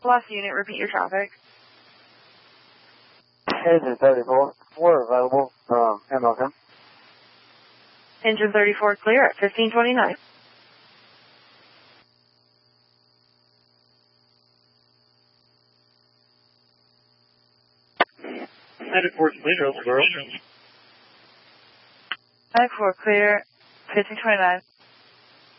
Last unit, repeat your traffic. Engine 34, we're available, MLK. Engine 34 clear at 1529. Headed for clear, girl. 94 clear, 1529.